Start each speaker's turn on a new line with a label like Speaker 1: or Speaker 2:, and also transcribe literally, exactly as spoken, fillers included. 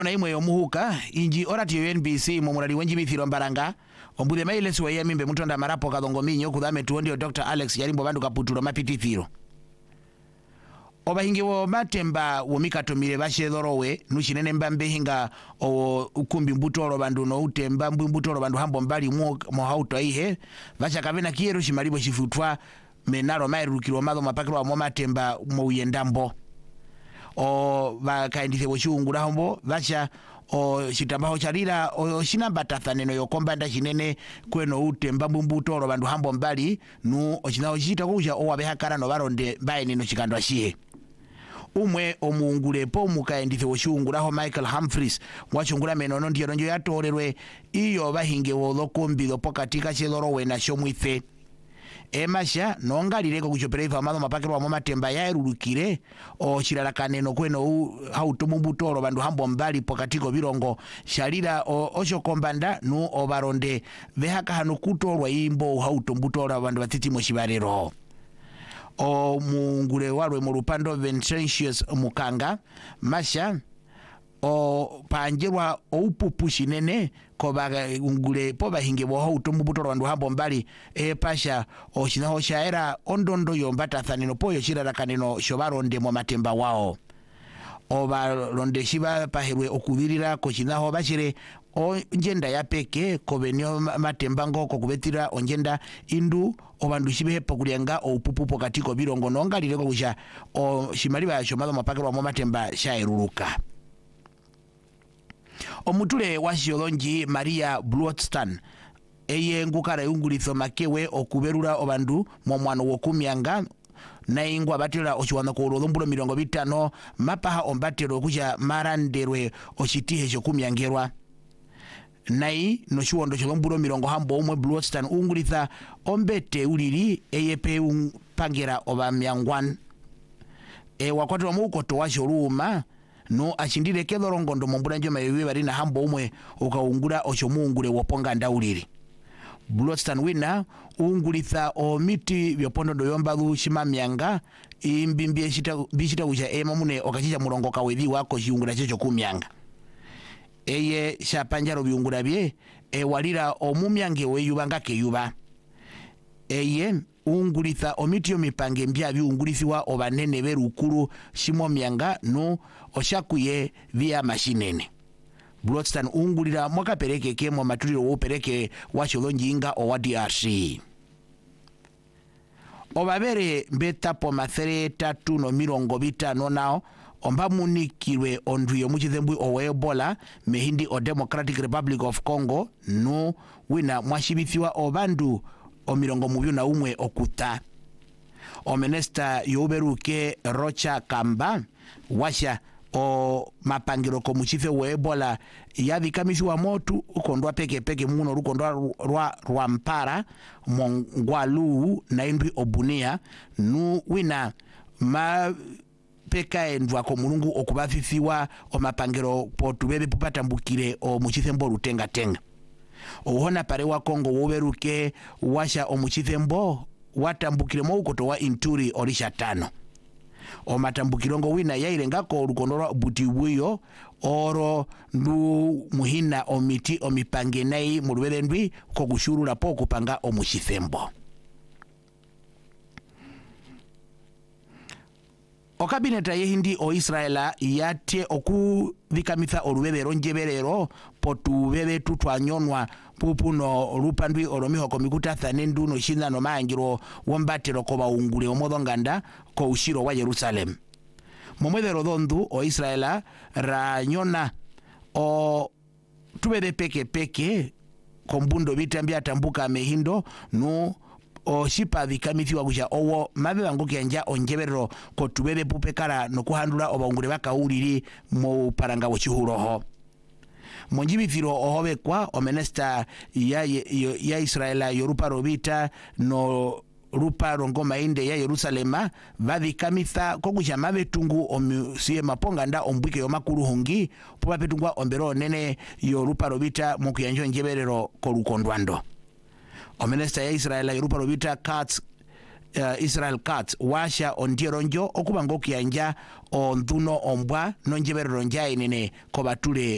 Speaker 1: na imwe yomuhuka inji orati yo N B C momurali wenji mithiro mbaranga ombude maile suwa ya mimbe mutonda marapo kadongo minyo kudhame tuondio Doctor Alex yarimbo bandu kaputuro mapitithiro obahingi wo matemba wo mikatomire bashedhorowe nuchinene mbambe hinga o ukumbi mbutoro bandu no utemba mbutoro bandu hambo mbali mo hauto ihe bacha kavena kiero shimalibo shifutwa menaro mairukiro madho mapakiro wa matemba mo uyendambo o bakaindithe boshungura hombo bacha o shitambaho charira o shinamba tathaneno yokombanda chinene kweno utemba mbutoro bandu hambo mbali nu ochinaho chita kuja o wabehakara no baronde bae nino chikando ashihe umwe omungule po mukaendithe woshunguraho Michael Humphreys wachungura menono ndiyo njo yatorerwe iyo bahinge wolokombido pokatika chedhorowe na shomwithe emasha nongalireko kuchopereva amado mapakiro wa matemba yaerurukire o chirarakaneno kweno hautomumbutoro bandu hambo mbali pokatiko birongo shalira o oshokombanda nu obaronde vehaka hanu kutorwa imbo hautombutoro bandu batiti moshibarero o mungule walwe mu Lupando Vincentius Mukanga masha o panjerwa o upupushi nene ko baga ngule po bahinge bo hauto mubutoro bandu hambo mbali e pasha o shinaho shaera ondondo yombata thanino poyo shirara kaneno shobaronde mu matemba wao o baronde shiba paherwe okubirira ko shinaho bashire o njenda ya peke ko benyo matemba ngoko kubetira onjenda indu obandu shibehe pakulianga o upupupo katiko birongo nongalireko kusha o shimaliba ya shomazo mapakiro wa matemba shaeruruka omutule wa shiolonji Maria Blotstan eye ngukara yungulitho makewe okuberura obandu momwano wokumyanga na ingwa batira oshiwana ko lombulo mirongo bitano mapaha ombatero kuja maranderwe oshitihe shokumyangerwa nai no shiwondo sholomburo mirongo hambo umwe Blotstan ungulitha ombete ulili eyepe pangera oba myangwan e wakwatu wa mukoto wa shoruma no ashindire kedhorongo ndo mombura njoma yewe bari na hambo umwe ukaungura oshomungule woponga ndauliri Blotstan wina ungulitha o miti byopondo ndo yombalu shimamyanga imbimbie shita bishita kuja ema mune okachicha murongo kawedhi wako shiungura checho kumyanga eye shapanjaro byungura bye e walira omumyange weyubanga keyuba eye ungulitha omitio mipange mbya byungulithiwa obanene berukuru shimo myanga no oshakuye via mashinene Blotstan ungulira mwaka pereke kemo matuliro wo pereke washolonjinga o wa D R C obabere mbetapo mathere tatu no mirongo bitano nao omba munikirwe onduyo muchithembwi o Ebola mehindi o Democratic Republic of Congo no wina mwashibithiwa obandu o mirongo mubyo na umwe okuta o minister yoberuke Rocha Kamba washa o mapangiro ko muchithe wa Ebola yabikamisiwa motu ukondwa peke peke muno rukondwa rwa rwampara mongwalu na indwi obunia nu wina ma peka endwa ko mulungu okubafifiwa o mapangiro potubebe pupatambukire o muchithembo rutenga tenga ohona pare wa Kongo woberuke washa o muchithembo watambukire mo ukoto wa Inturi orisha tano o matambukirongo wina yairenga ko rukondora butibuyo oro ndu muhina omiti omipange nai mulubelendwi ko gushurura po kupanga o muchithembo o kabineta yehindi o Israela yate oku vikamitha olubebero njeberero potubebe tutwanyonwa pupuno lupandwi olomiho komikuta thanendu no shina no mangiro wombatero ko baungule omodonganda ko ushiro wa Jerusalem momwedero dondu o Israela ranyona o tubebe peke peke kombundo bitambya tambuka mehindo no o shipa vikamithiwa kuja owo mabe bangoki anja onjeberero ko tubebe pupekara no kuhandula obaungure bakauliri mo paranga wo chihuroho monjibithiro ohobe kwa o minister ya ya Israela yorupa robita no rupa rongoma inde ya Yerusalema vadhikamitha kokuja mabe tungu omusie maponga nda ombwike yo makuru hongi popa petungwa ombero nene yorupa robita mokuyanjo njeberero ko rukondwando o minister ya Israela yorupa robita Katz uh, Israel Katz washa ondieronjo okubango kianja onduno ombwa nonjeberero njaye nene ko batule